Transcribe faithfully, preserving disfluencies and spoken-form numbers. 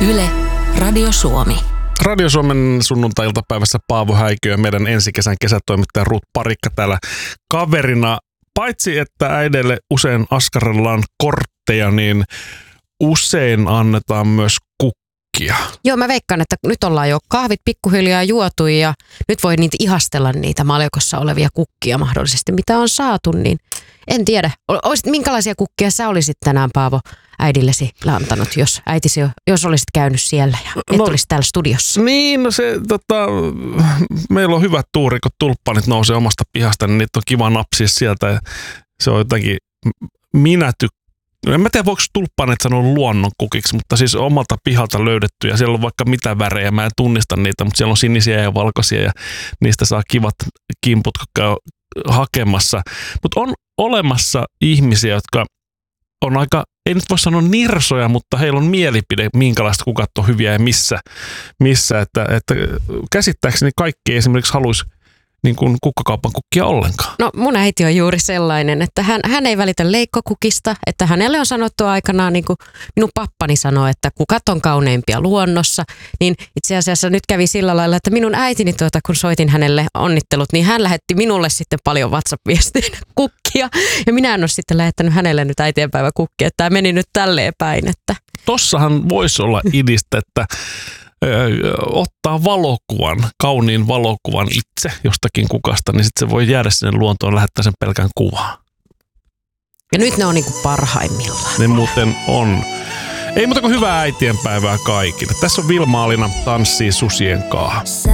Yle, Radio Suomi. Radio Suomen sunnuntai-iltapäivässä Paavo Häikiö ja meidän ensi kesän kesätoimittaja Ruut Parikka täällä kaverina. Paitsi että äidille usein askarellaan kortteja, niin usein annetaan myös kukkia. Joo, mä veikkaan, että nyt ollaan jo kahvit pikkuhiljaa juotu ja nyt voi niitä ihastella niitä maljokossa olevia kukkia mahdollisesti, mitä on saatu, niin en tiedä. Olisit, minkälaisia kukkia sä olisit tänään, Paavo, äidillesi antanut, jos äitisi, jos olisit käynyt siellä ja et no, olisi täällä studiossa? Niin, no se, tota, meillä on hyvät tuuri, kun tulppanit nousee omasta pihasta, niin niitä on kiva napsia sieltä ja se on jotenkin, minä tykkään. En mä tiedä, voiko tulppanit sanoa luonnonkukiksi, mutta siis omalta pihalta löydetty ja siellä on vaikka mitä värejä, mä en tunnista niitä, mutta siellä on sinisiä ja valkoisia ja niistä saa kivat kimput, kun käy hakemassa. Mutta on olemassa ihmisiä, jotka on aika, ei nyt voi sanoa nirsoja, mutta heillä on mielipide, minkälaista kukat on hyviä ja missä. missä että, että käsittääkseni kaikki esimerkiksi haluaisi niin kuin kukkakaupan kukkia ollenkaan. No mun äiti on juuri sellainen, että hän, hän ei välitä leikkokukista, että hänelle on sanottu aikanaan, niin kuin minun pappani sanoi, että kukat on kauneimpia luonnossa, niin itse asiassa nyt kävi sillä lailla, että minun äitini, tuota, kun soitin hänelle onnittelut, niin hän lähetti minulle sitten paljon WhatsApp-viestiin kukkia, ja minä en ole sitten lähettänyt hänelle nyt äitienpäivä kukkia, että tämä meni nyt tälleen päin, että tossahan voisi olla idistä, että ottaa valokuvan, kauniin valokuvan itse jostakin kukasta, niin sitten se voi jäädä sinne luontoon, lähettää sen pelkän kuvaan. Ja nyt ne on niinku parhaimmillaan. Ne muuten on. Ei muuta kuin hyvää äitienpäivää kaikille. Tässä on Vilma Alina tanssii susien kaa.